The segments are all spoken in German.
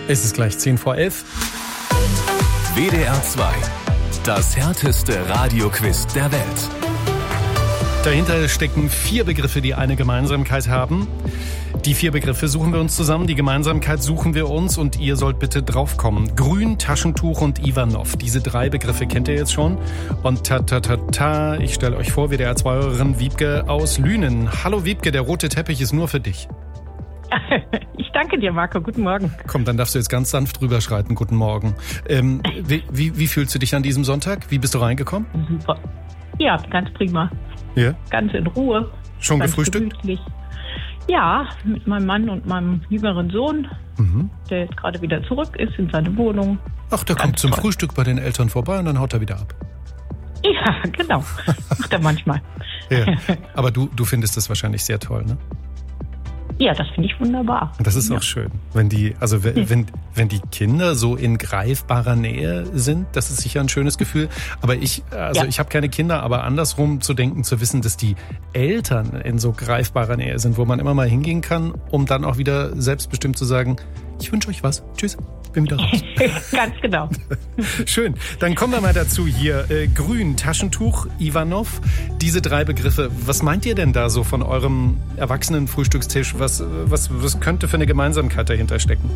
Es ist gleich 10:10. WDR 2. Das härteste Radioquiz der Welt. Dahinter stecken 4 Begriffe, die eine Gemeinsamkeit haben. Die 4 Begriffe suchen wir uns zusammen, die Gemeinsamkeit suchen wir uns und ihr sollt bitte draufkommen. Grün, Taschentuch und Ivanov. Diese 3 Begriffe kennt ihr jetzt schon. Und ich stelle euch vor, WDR 2-Hörerin Wiebke aus Lünen. Hallo Wiebke, der rote Teppich ist nur für dich. Ich danke dir, Marco. Guten Morgen. Komm, dann darfst du jetzt ganz sanft rüberschreiten. Guten Morgen. Wie fühlst du dich an diesem Sonntag? Wie bist du reingekommen? Super. Ja, ganz prima. Ja? Ganz in Ruhe. Schon gefrühstückt? Gemütlich. Ja, mit meinem Mann und meinem jüngeren Sohn, der jetzt gerade wieder zurück ist in seine Wohnung. Ach, der kommt zum Frühstück bei den Eltern vorbei und dann haut er wieder ab. Ja, genau. Macht er manchmal. Ja. Aber du findest das wahrscheinlich sehr toll, ne? Ja, das finde ich wunderbar. Das ist auch schön, wenn die Kinder so in greifbarer Nähe sind, das ist sicher ein schönes Gefühl. Aber ich habe keine Kinder, aber andersrum zu denken, zu wissen, dass die Eltern in so greifbarer Nähe sind, wo man immer mal hingehen kann, um dann auch wieder selbstbestimmt zu sagen, ich wünsche euch was, tschüss, bin wieder raus. Ganz genau. Schön, dann kommen wir mal dazu hier. Grün, Taschentuch, Ivanov, diese 3 Begriffe. Was meint ihr denn da so von eurem erwachsenen Frühstückstisch? Was könnte für eine Gemeinsamkeit dahinter stecken?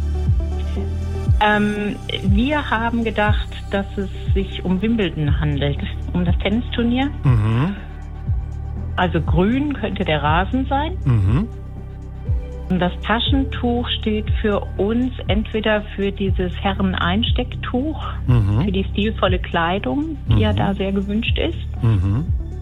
Wir haben gedacht, dass es sich um Wimbledon handelt, um das Tennisturnier. Mhm. Also grün könnte der Rasen sein. Mhm. Und das Taschentuch steht für uns entweder für dieses Herren-Einstecktuch, für die stilvolle Kleidung, die ja da sehr gewünscht ist. Mhm.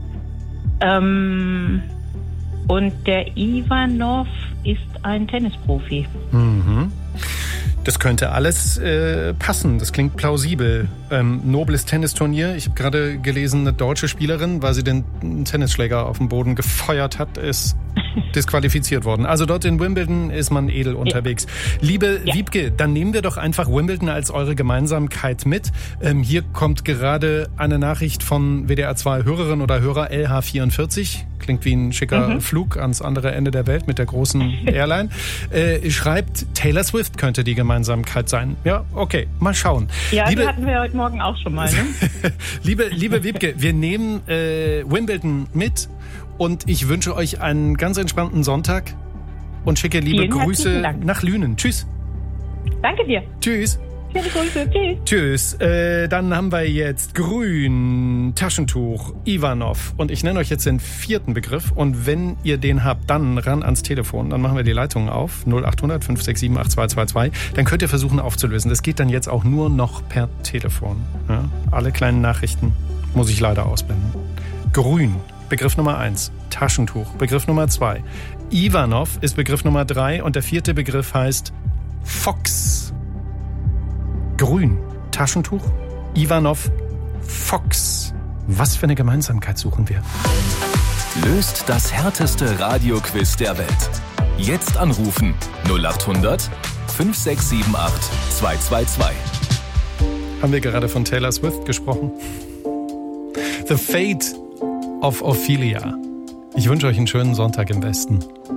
Und der Ivanov ist ein Tennisprofi. Mhm. Das könnte alles passen. Das klingt plausibel. Nobles Tennisturnier. Ich habe gerade gelesen, eine deutsche Spielerin, weil sie den Tennisschläger auf den Boden gefeuert hat, ist disqualifiziert worden. Also dort in Wimbledon ist man edel unterwegs. Liebe Wiebke, dann nehmen wir doch einfach Wimbledon als eure Gemeinsamkeit mit. Hier kommt gerade eine Nachricht von WDR 2 Hörerin oder Hörer LH44. Klingt wie ein schicker Flug ans andere Ende der Welt mit der großen Airline. Schreibt, Taylor Swift könnte die Gemeinsamkeit sein. Ja, okay, mal schauen. Ja, die hatten wir heute Morgen auch schon mal. Ne? liebe Wiebke, wir nehmen Wimbledon mit und ich wünsche euch einen ganz entspannten Sonntag und schicke liebe Grüße nach Lünen. Tschüss. Danke dir. Tschüss. Schöne Grüße. Tschüss. Tschüss. Dann haben wir jetzt Grün, Taschentuch, Ivanov. Und ich nenne euch jetzt den 4. Begriff. Und wenn ihr den habt, dann ran ans Telefon. Dann machen wir die Leitungen auf. 0800 567 8222. Dann könnt ihr versuchen aufzulösen. Das geht dann jetzt auch nur noch per Telefon. Ja? Alle kleinen Nachrichten muss ich leider ausblenden. Grün, Begriff Nummer 1. Taschentuch, Begriff Nummer 2. Ivanov ist Begriff Nummer 3. Und der 4. Begriff heißt Fox. Grün, Taschentuch, Ivanov, Fox. Was für eine Gemeinsamkeit suchen wir? Löst das härteste Radioquiz der Welt. Jetzt anrufen 0800 5678 222. Haben wir gerade von Taylor Swift gesprochen? The Fate of Ophelia. Ich wünsche euch einen schönen Sonntag im Westen.